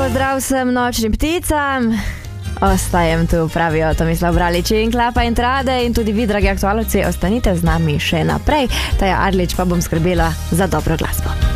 pozdrav vsem nočnim pticam. Ostajem tu, pravijo Tomislav Bralič in Klapa in Trade, in tudi vi, dragi aktualci, ostanite z nami še naprej. Taja Arlič pa bom skrbela za dobro glasbo.